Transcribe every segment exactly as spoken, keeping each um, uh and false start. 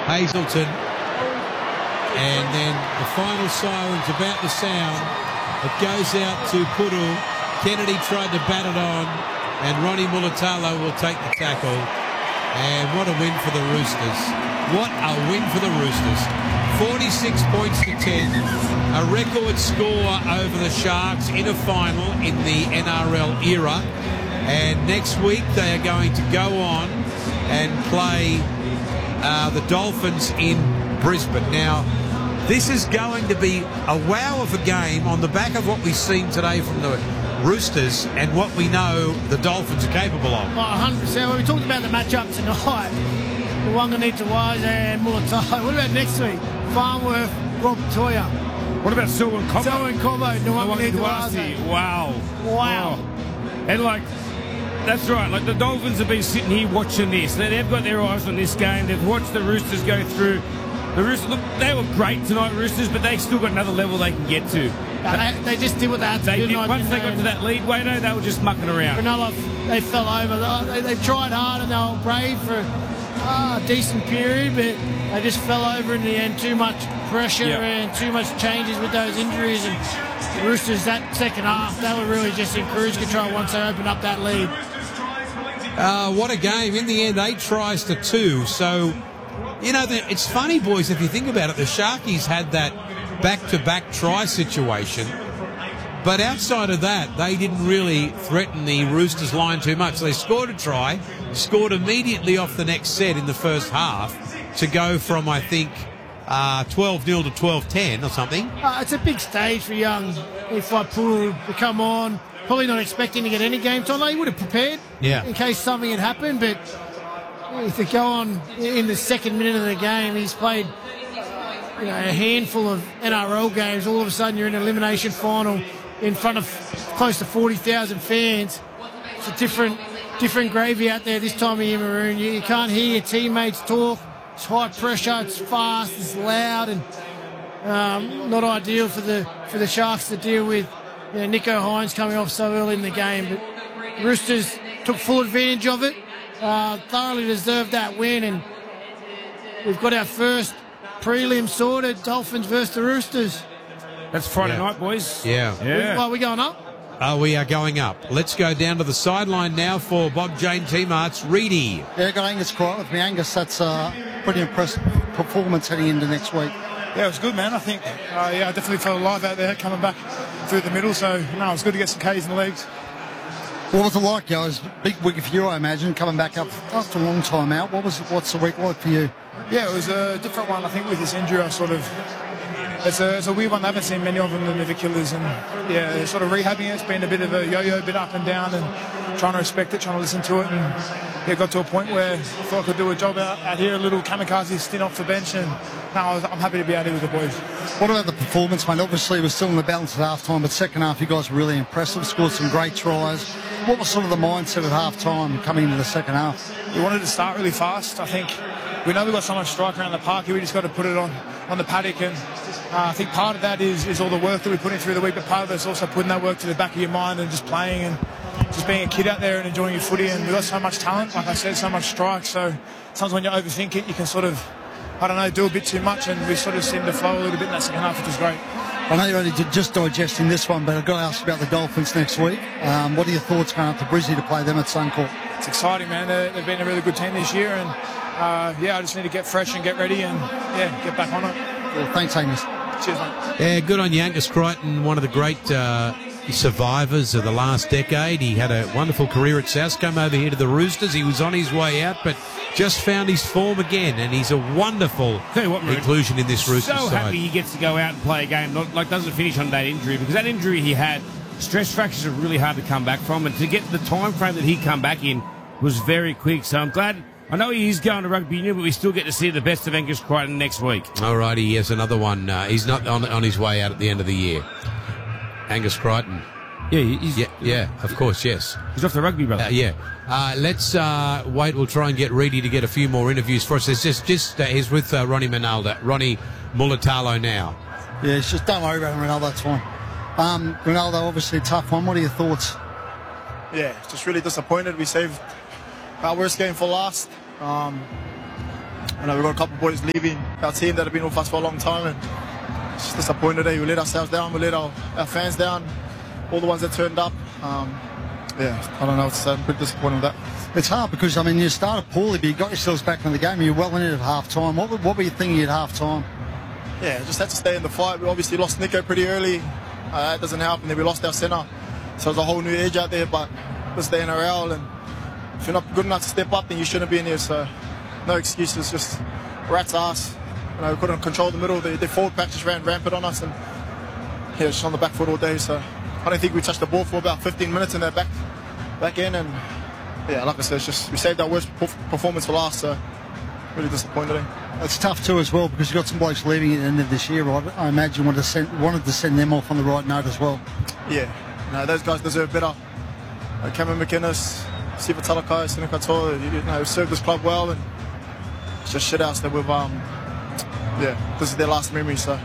Hazelton. And then the final siren's about to sound. It goes out to Puru. Kennedy tried to bat it on, and Ronnie Mulatalo will take the tackle. And what a win for the Roosters. What a win for the Roosters. forty-six points to ten. A record score over the Sharks in a final in the N R L era. And next week they are going to go on and play uh, the Dolphins in Brisbane. Now, this is going to be a wow of a game on the back of what we've seen today from the Roosters and what we know the Dolphins are capable of. Oh, one hundred percent. Well, we talked about the matchup tonight. The Wanganita-Wise and Mulatalo. What about next week? Farnworth, Rob Toya. What about Selwyn Cobbo? Selwyn Cobbo, Wanganita-Wise. Wow. Wow. Oh. And like, that's right. Like, the Dolphins have been sitting here watching this. They've got their eyes on this game. They've watched the Roosters go through. The Roosters, look, they were great tonight, Roosters, but they've still got another level they can get to. Uh, they, they just did what they had to they do. Did, once they got to that lead, Wayno, they were just mucking around. Another, they fell over. They, they tried hard and they were brave for uh, a decent period, but they just fell over in the end. Too much pressure yep. and too much changes with those injuries. And the Roosters, that second half, they were really just in cruise control once they opened up that lead. Uh, what a game. In the end, eight tries to two. So, you know, the, it's funny, boys, if you think about it. The Sharkies had that back-to-back try situation. But outside of that, they didn't really threaten the Roosters line too much. They scored a try, scored immediately off the next set in the first half to go from, I think, uh, twelve nil to twelve ten or something. Uh, it's a big stage for young Ifapuru to come on. Probably not expecting to get any game time. He would have prepared yeah. in case something had happened, but if they go on in the second minute of the game, he's played you know, a handful of N R L games. All of a sudden you're in an elimination final in front of close to forty thousand fans. It's a different different gravy out there this time of year, Maroon. You, you can't hear your teammates talk. It's high pressure, it's fast, it's loud, and um, not ideal for the for the Sharks to deal with. You know, Nico Hines coming off so early in the game, but Roosters took full advantage of it. Uh, thoroughly deserved that win, and we've got our first prelim sorted. Dolphins versus the Roosters. That's Friday yeah. night, boys. Yeah. yeah. Are we going up? Uh, we are going up. Let's go down to the sideline now for Bob Jane T-Mart's Reedy. Yeah, got Angus Crichton with me. Angus, that's a pretty impressive performance heading into next week. Yeah, it was good, man. I think, uh, yeah, I definitely felt alive out there coming back through the middle. So, no, it was good to get some K's in the legs. What was it like, yo? It was a big week for you, I imagine, coming back up after a long time out. What was What's the week like for you? Yeah, it was a different one. I think with this injury, I sort of... It's a, it's a weird one. I haven't seen many of them, the naviculars, and yeah, sort of rehabbing it. It's been a bit of a yo-yo, a bit up and down, and trying to respect it, trying to listen to it, and yeah, got to a point where I thought I could do a job out, out here, a little kamikaze stint off the bench, and now I was, I'm happy to be out here with the boys. What about the performance, mate? Obviously, we're still in the balance at half-time, but second half, you guys were really impressive, scored some great tries. What was sort of the mindset at half-time coming into the second half? We wanted to start really fast. I think we know we've got so much strike around the park here, we just got to put it on, on the paddock, and Uh, I think part of that is, is all the work that we put in through the week, but part of it is also putting that work to the back of your mind and just playing and just being a kid out there and enjoying your footy. And we've got so much talent, like I said, so much strike. So sometimes when you overthink it, you can sort of, I don't know, do a bit too much, and we sort of seem to flow a little bit in that second half, which is great. I know you're only just digesting this one, but I've got to ask you about the Dolphins next week. Um, what are your thoughts going up to Brisbane to play them at Suncorp? It's exciting, man. They're, they've been a really good team this year, and uh, yeah, I just need to get fresh and get ready and yeah, get back on it. Well, thanks, Angus. Cheers, mate. Yeah, good on you, Angus Crichton, one of the great uh, survivors of the last decade. He had a wonderful career at South, come over here to the Roosters. He was on his way out, but just found his form again, and he's a wonderful what, inclusion in this Roosters so side. Happy he gets to go out and play a game, not like doesn't finish on that injury, because that injury he had, stress fractures are really hard to come back from, and to get the time frame that he come back in was very quick. So I'm glad. I know he is going to rugby union, but we still get to see the best of Angus Crichton next week. All righty, yes, another one. Uh, he's not on, on his way out at the end of the year. Angus Crichton. Yeah, he's, yeah, yeah, of course, yes. He's off the rugby, brother. Uh, yeah. Uh, let's uh, wait. We'll try and get Reedy to get a few more interviews for us. It's just, just uh, he's with uh, Ronnie Ronaldo, Ronnie Mulatalo now. Yeah, it's just don't worry about him, Ronaldo. That's fine. Um, Ronaldo, obviously a tough one. What are your thoughts? Yeah, just really disappointed. We saved our worst game for last. Um, I know we've got a couple of boys leaving our team that have been with us for a long time, and it's just disappointed today. We let ourselves down, we let our, our fans down, all the ones that turned up. Um, yeah, I don't know, it's uh, a bit disappointing with that. It's hard because, I mean, you started poorly, but you got yourselves back in the game. You're well in it at half-time. What, what were you thinking at half-time? Yeah, just had to stay in the fight. We obviously lost Nico pretty early. Uh, that doesn't help, and then we lost our centre. So there's a whole new edge out there, but it's the N R L, and if you're not good enough to step up, then you shouldn't be in here. So no excuses, just rat's ass. You know, we couldn't control the middle. Their forward pack just ran rampant on us, and yeah, just on the back foot all day. So I don't think we touched the ball for about fifteen minutes in their back back in, and yeah, like I said, it's just we saved our worst performance for last. So really disappointed. It's tough too as well because you've got some blokes leaving at the end of this year, right? I imagine you wanted to send, wanted to send them off on the right note as well. Yeah, no, those guys deserve better. Uh, Cameron McInnes, Siva Talakai, Seneca Toa, you know, served this club well, and it's just shit house that we've, um, yeah, this is their last memory, so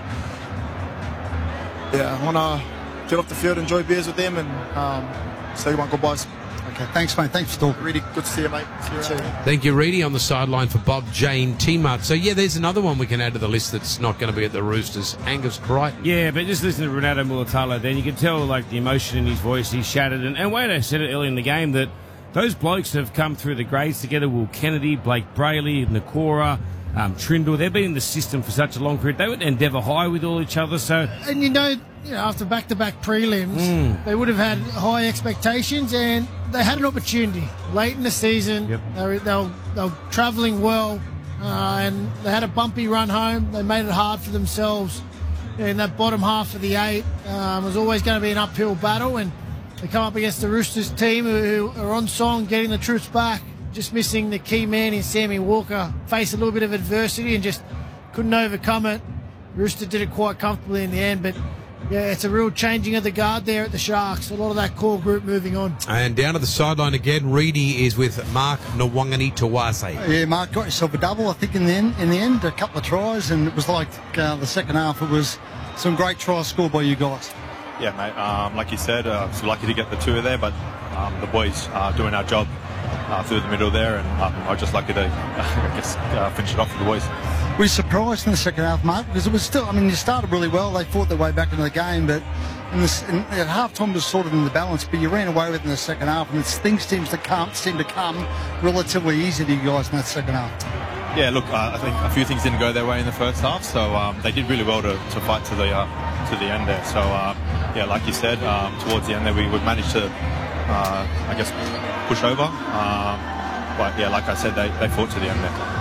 yeah, I want to get off the field, enjoy beers with them, and um, say my goodbyes. Okay, thanks, mate. Thanks for talking. Really good to see you, mate. See you, see you. Thank you, Reedy, on the sideline for Bob Jane T-Mart. So, yeah, there's another one we can add to the list that's not going to be at the Roosters. Angus Crichton. Yeah, but just listen to Renato Mulatalo, then you can tell, like, the emotion in his voice. He's shattered. And, and Wade said it early in the game that those blokes have come through the grades together. Will Kennedy, Blake Brayley, Nakora, um, Trindle. They've been in the system for such a long period. They would Endeavour High with all each other. So, And you know, you know after back-to-back prelims, Mm. they would have had high expectations, and they had an opportunity late in the season. Yep. They were, they were, they were travelling well, uh, and they had a bumpy run home. They made it hard for themselves in that bottom half of the eight. Um, it was always going to be an uphill battle, and they come up against the Roosters team who, who are on song, getting the troops back, just missing the key man in Sammy Walker. Faced a little bit of adversity and just couldn't overcome it. Rooster did it quite comfortably in the end, but yeah, it's a real changing of the guard there at the Sharks. A lot of that core group moving on. And down to the sideline again, Reedy is with Mark Nwangani Tawase. Yeah, Mark, got yourself a double, I think, in the end, in the end a couple of tries, and it was like uh, the second half, it was some great tries scored by you guys. Yeah, mate, um, like you said, uh, so lucky to get the two of there, but um, the boys are doing our job uh, through the middle there, and um, I'm just lucky to, I guess, uh, finish it off with the boys. Were you surprised in the second half, Mark? Because it was still, I mean, you started really well. They fought their way back into the game, but in this, in, at half-time it was sort of in the balance, but you ran away with it in the second half, and it's, things seems to come, seem to come relatively easy to you guys in that second half. Yeah, look, uh, I think a few things didn't go their way in the first half, so um, they did really well to, to fight to the uh, to the end there. So, uh, yeah, like you said, um, towards the end there, we would manage to, uh, I guess, push over. Um, but, yeah, like I said, they, they fought to the end there.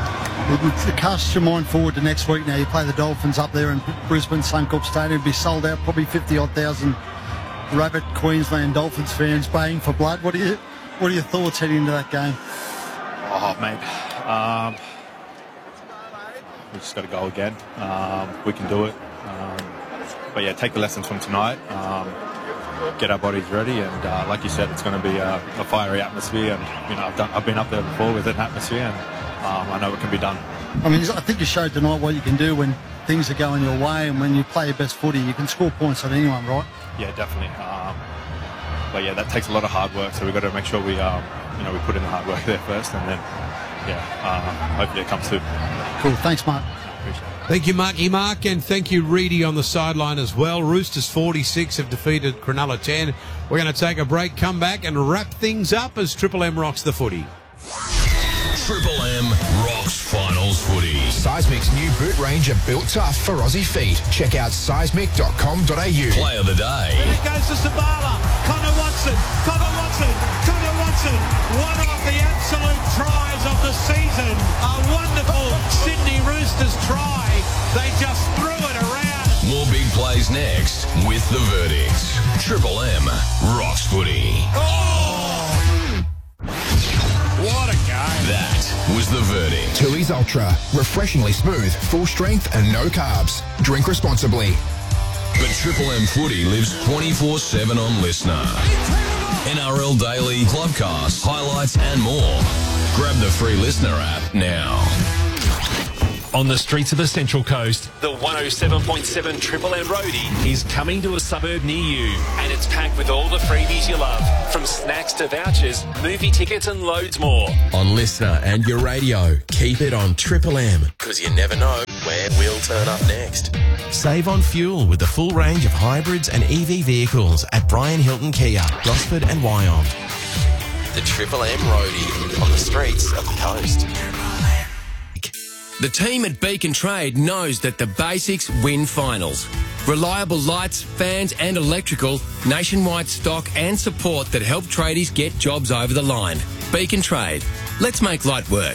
It casts your mind forward to next week now. You play the Dolphins up there in Brisbane, Suncorp Stadium. It'll be sold out, probably fifty odd thousand rabid Queensland Dolphins fans baying for blood. What are, you, what are your thoughts heading into that game? Oh, mate. Um, we just got to go again. Um, we can do it. Um, but, yeah, take the lessons from tonight. Um, get our bodies ready, and uh, like you said, it's going to be a, a fiery atmosphere. And, you know, I've, done, I've been up there before with an atmosphere, and Um, I know it can be done. I mean, I think you showed tonight what you can do when things are going your way, and when you play your best footy, you can score points on anyone, right? Yeah, definitely. Um, but yeah, that takes a lot of hard work, so we've got to make sure we, um, you know, we put in the hard work there first, and then, yeah, uh, hopefully it comes through. Cool. Thanks, Mark. Appreciate it. Thank you, Marky Mark, and thank you, Reedy, on the sideline as well. Roosters forty-six have defeated Cronulla ten. We're going to take a break, come back, and wrap things up as Triple M rocks the footy. Triple M rocks finals footy. Seismic's new boot range are built tough for Aussie feet. Check out seismic dot com dot a u. Play of the day. And it goes to Sabala. Connor Watson. Connor Watson. Connor Watson. One of the absolute tries of the season. A wonderful Sydney Roosters try. They just threw it around. More big plays next with the verdict. Triple M rocks footy. Oh! What a game. That was the verdict. Tooheys Ultra. Refreshingly smooth, full strength and no carbs. Drink responsibly. But Triple M footy lives twenty-four seven on Listener. N R L Daily, Clubcast, highlights and more. Grab the free Listener app now. on the streets of the Central Coast. The one oh seven point seven Triple M Roadie is coming to a suburb near you, and it's packed with all the freebies you love, from snacks to vouchers, movie tickets and loads more. On Listener and your radio, keep it on Triple M, because you never know where we'll turn up next. Save on fuel with the full range of hybrids and E V vehicles at Brian Hilton Kia, Gosford and Wyong. The Triple M Roadie on the streets of the coast. The team at Beacon Trade knows that the basics win finals. Reliable lights, fans and electrical, nationwide stock and support that help tradies get jobs over the line. Beacon Trade. Let's make light work.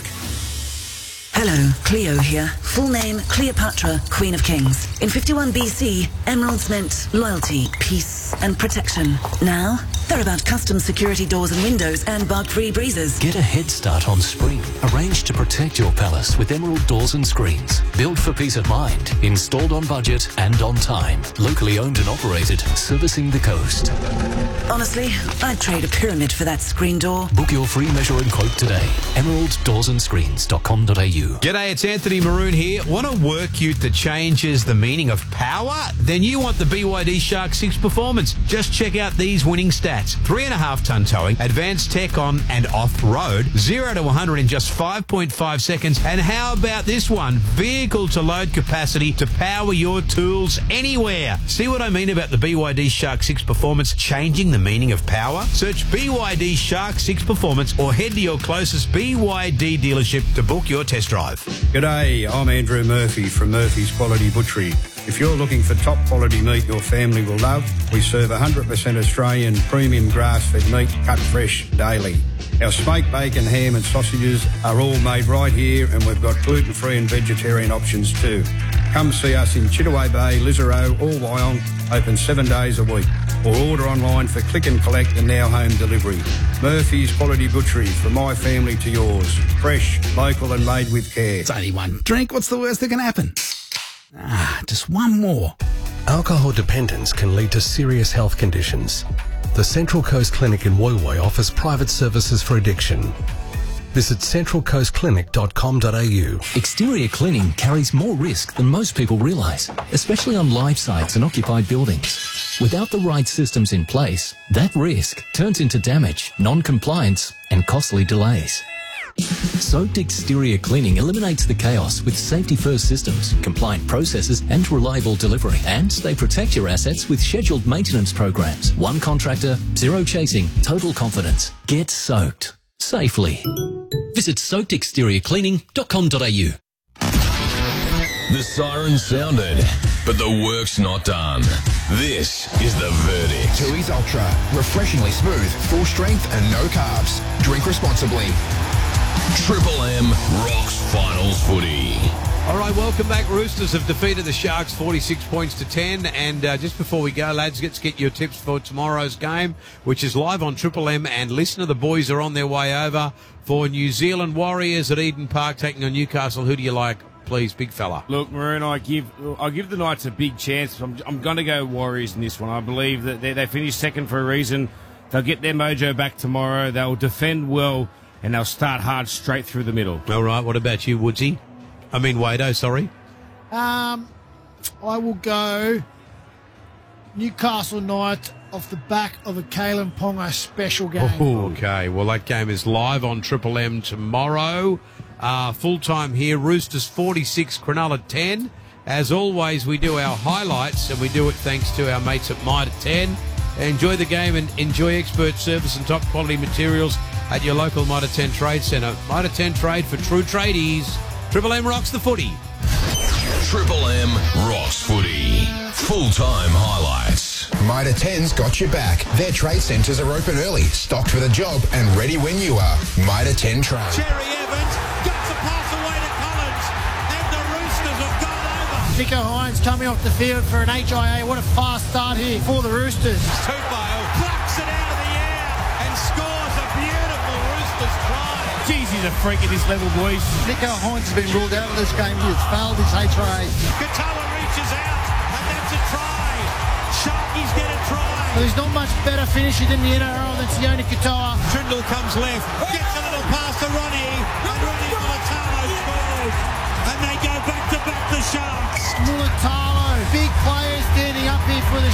Hello, Cleo here. Full name, Cleopatra, Queen of Kings. In fifty-one B C, emeralds meant loyalty, peace and protection. Now, they're about custom security doors and windows and bug-free breezes. Get a head start on spring. Arrange to protect your palace with Emerald Doors and Screens. Built for peace of mind. Installed on budget and on time. Locally owned and operated. Servicing the coast. Honestly, I'd trade a pyramid for that screen door. Book your free measure and quote today. emerald doors and screens dot com dot a u. G'day, it's Anthony Maroon here. Want a work ute that changes the meaning of power? Then you want the B Y D Shark six Performance. Just check out these winning stats. Three and a half ton towing, advanced tech on and off-road, zero to one hundred in just five point five seconds. And how about this one? Vehicle to load capacity to power your tools anywhere. See what I mean about the B Y D Shark six Performance changing the meaning of power? Search B Y D Shark six Performance or head to your closest B Y D dealership to book your test drive. G'day, I'm Andrew Murphy from Murphy's Quality Butchery. If you're looking for top quality meat your family will love, we serve one hundred percent Australian premium grass-fed meat cut fresh daily. Our smoked bacon, ham and sausages are all made right here, and we've got gluten-free and vegetarian options too. Come see us in Chittaway Bay, Lisarow or Wyong, open seven days a week. Or order online for click and collect and now home delivery. Murphy's Quality Butchery, from my family to yours. Fresh, local and made with care. It's only one drink. What's the worst that can happen? Ah, just one more. Alcohol dependence can lead to serious health conditions. The Central Coast Clinic in Woy Woy offers private services for addiction. Visit central coast clinic dot com dot a u. Exterior cleaning carries more risk than most people realise, especially on live sites and occupied buildings. Without the right systems in place, that risk turns into damage, non-compliance and costly delays. Soaked exterior cleaning eliminates the chaos with safety-first systems, compliant processes and reliable delivery. And they protect your assets with scheduled maintenance programs. One contractor, zero chasing, total confidence. Get soaked safely. Visit soaked exterior cleaning dot com dot a u. The siren sounded, but the work's not done. This is the verdict. Tooheys Ultra. Refreshingly smooth, full strength and no carbs. Drink responsibly. Triple M rocks finals footy. All right, welcome back. Roosters have defeated the Sharks forty-six points to ten. And uh, just before we go, lads, let's get your tips for tomorrow's game, which is live on Triple M. And Listener, the boys are on their way over for New Zealand Warriors at Eden Park, taking on Newcastle. Who do you like, please, big fella? Look, Maroon, I give I give the Knights a big chance. I'm, I'm going to go Warriors in this one. I believe that they, they finished second for a reason. They'll get their mojo back tomorrow. They'll defend well, and they'll start hard straight through the middle. All right, what about you, Woodsy? I mean, Wado, sorry. Um, I will go Newcastle Knights off the back of a Kalen Ponga special game. Oh, okay, well, that game is live on Triple M tomorrow. Uh, full time here, Roosters forty-six, Cronulla ten. As always, we do our highlights, and we do it thanks to our mates at Mitre ten. Enjoy the game and enjoy expert service and top quality materials at your local Mitre ten Trade Centre. Mitre ten Trade for true tradies. Triple M rocks the footy. Triple M rocks footy. Full-time highlights. Mitre ten's got your back. Their trade centres are open early, stocked for the job and ready when you are. Mitre ten Trade. Cherry Evans gets a pass away to Collins, and the Roosters have gone over. Nico Hines coming off the field for an H I A. What a fast start here for the Roosters. Tupou plucks it out of the air and scores a beautiful Roosters try. Jeez, he's a freak at this level, boys. Nico Hines has been ruled out of this game. He has failed his H I A. Katoa reaches out, and that's a try. Sharkies get a try. Well, there's not much better finisher than the N R L than Sione Katoa. Trindle comes left, gets a little pass to Ronnie, and Ronnie Mulatalo scores. And they go back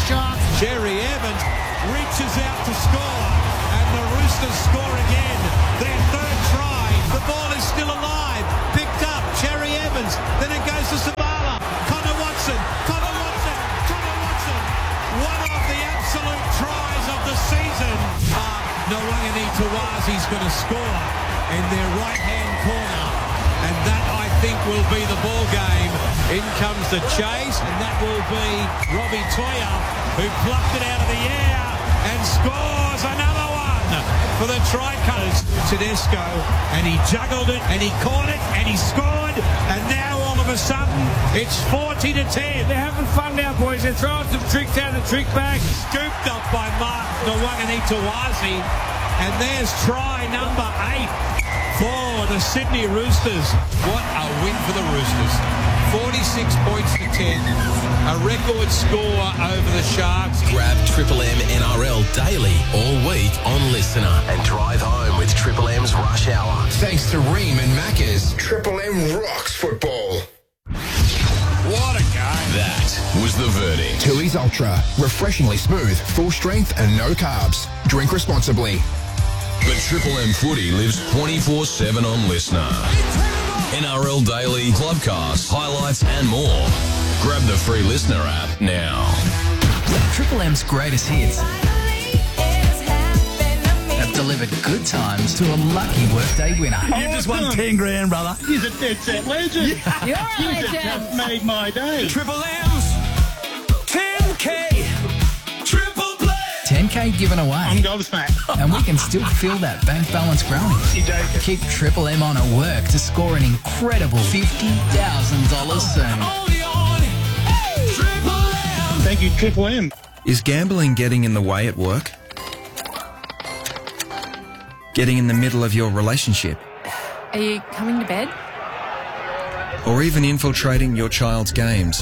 Sharks. Jerry Evans reaches out to score, and the Roosters score again. Their third try. The ball is still alive. Picked up. Jerry Evans. Then it goes to Sabala. Connor Watson. Connor Watson. Connor Watson. One of the absolute tries of the season. Uh, Nwangani Tawazi's going to score in their right-hand corner. And that, I think, will be the ball game. In comes the chase, and that will be Robbie Toya, who plucked it out of the air and scores another one for the Tricolours. Tedesco, and he juggled it, and he caught it, and he scored, and now all of a sudden it's forty to ten. They're having fun now, boys. They're throwing some tricks out of the trick bag. Scooped up by Mark Nwangani Tawazi, and there's try number eight for the Sydney Roosters. What a win for the Roosters. forty-six points to ten. A record score over the Sharks. Grab Triple M N R L daily all week on Listener and drive home with Triple M's Rush Hour. Thanks to Ream and Macca's, Triple M rocks football. What a game. That was the verdict. Tooheys Ultra, refreshingly smooth, full strength and no carbs. Drink responsibly. But Triple M Footy lives twenty-four seven on Listener. N R L Daily, Clubcast, highlights and more. Grab the free Listener app now. Triple M's greatest hits have delivered good times to a lucky workday winner. You just won ten grand, brother. He's a dead set legend. Yeah. You're a You legend. just made my day. Triple M's ten K Triple Play. ten K given away. I'm gobsmacked. And we can still feel that bank balance growing. You joking? Keep Triple M on at work to score an incredible fifty thousand dollars soon. Only on Triple M. Thank you, Triple M. Is gambling getting in the way at work? Getting in the middle of your relationship? Are you coming to bed? Or even infiltrating your child's games?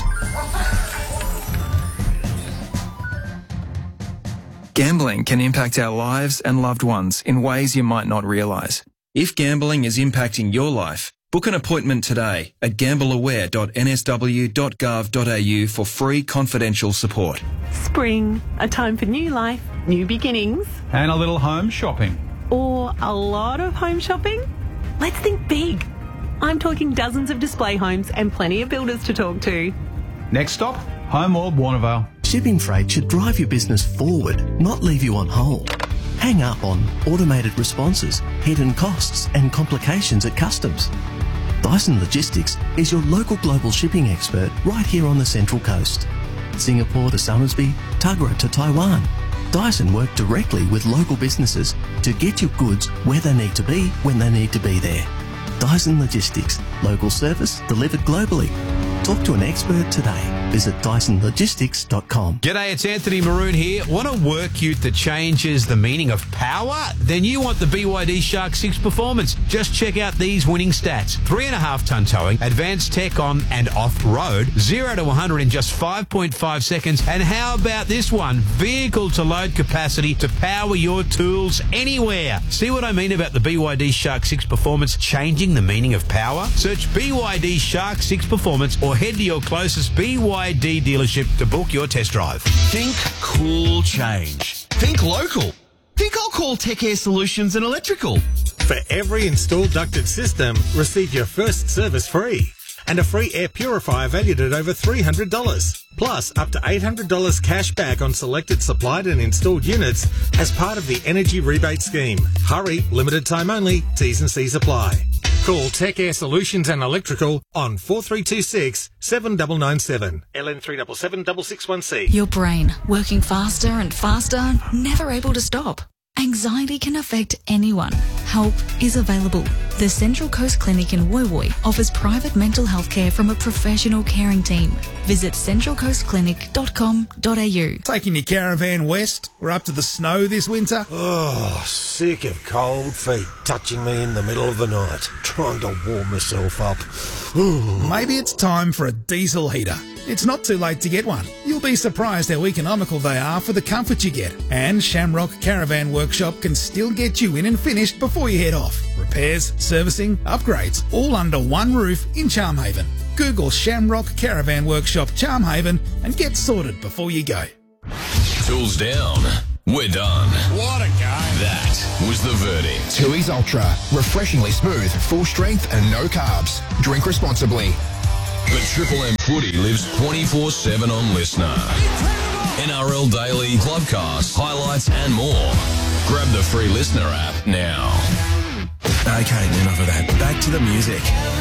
Gambling can impact our lives and loved ones in ways you might not realise. If gambling is impacting your life, book an appointment today at gamble aware dot n s w dot gov dot a u for free confidential support. Spring, a time for new life, new beginnings. And a little home shopping. Or a lot of home shopping? Let's think big. I'm talking dozens of display homes and plenty of builders to talk to. Next stop, Home World Warnervale. Shipping freight should drive your business forward, not leave you on hold. Hang up on automated responses, hidden costs and complications at customs. Dyson Logistics is your local global shipping expert right here on the Central Coast. Singapore to Somersby, Tuggerah to Taiwan. Dyson work directly with local businesses to get your goods where they need to be when they need to be there. Dyson Logistics, local service delivered globally. Talk to an expert today. Visit dyson logistics dot com. G'day, it's Anthony Maroon here. Want a work ute that changes the meaning of power? Then you want the B Y D Shark six Performance. Just check out these winning stats. Three and a half ton towing, advanced tech on and off-road, zero to one hundred in just five point five seconds. And how about this one? Vehicle to load capacity to power your tools anywhere. See what I mean about the B Y D Shark six Performance changing the meaning of power? Search B Y D Shark six Performance or head to your closest B Y D dealership to book your test drive. Think cool change. Think local. Think I'll call Tech Air Solutions and Electrical. For every installed ducted system, receive your first service free and a free air purifier valued at over three hundred dollars. Plus, up to eight hundred dollars cash back on selected supplied and installed units as part of the Energy Rebate Scheme. Hurry, limited time only, T's and C's apply. Call Tech Air Solutions and Electrical on four three two six, seven nine nine seven. L N three seven seven six six one C. Your brain, working faster and faster, never able to stop. Anxiety can affect anyone. Help is available. The Central Coast Clinic in Woy Woy offers private mental health care from a professional caring team. Visit central coast clinic dot com dot a u. Taking your caravan west? We're up to the snow this winter? Oh, sick of cold feet touching me in the middle of the night, trying to warm myself up. Maybe it's time for a diesel heater. It's not too late to get one. You'll be surprised how economical they are for the comfort you get. And Shamrock Caravan Workshop can still get you in and finished before you head off. Repairs, servicing, upgrades, all under one roof in Charmhaven. Google Shamrock Caravan Workshop Charmhaven and get sorted before you go. Tools down. We're done. What a game. That was the verdict. Tooheys Ultra. Refreshingly smooth, full strength and no carbs. Drink responsibly. The Triple M footy lives twenty-four seven on Listener. N R L Daily, Clubcast, highlights and more. Grab the free Listener app now. Okay, enough of that. Back to the music.